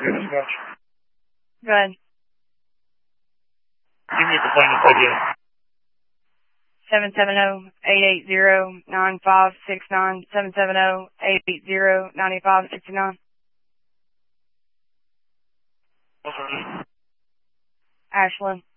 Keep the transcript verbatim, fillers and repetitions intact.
dispatch. Go ahead. Give me the complaint again. seven seven zero, eight eight zero, nine five six nine, seven seven zero, eight eight zero, nine five six nine. What's her name? Ashlyn.